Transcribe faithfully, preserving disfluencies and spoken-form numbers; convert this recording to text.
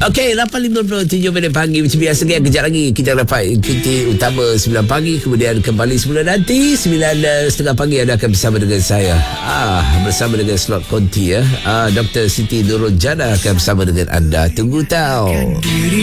Okey, lapan lima puluh tujuh minit pagi macam biasa kan. Kejap lagi kita dapat cuti utama sembilan pagi. Kemudian kembali semula nanti sembilan tiga puluh pagi anda akan bersama dengan saya. Ah, bersama dengan slot konti ya. Ah, Doktor Siti Nurul Jana akan bersama dengan anda. Tunggu tahu.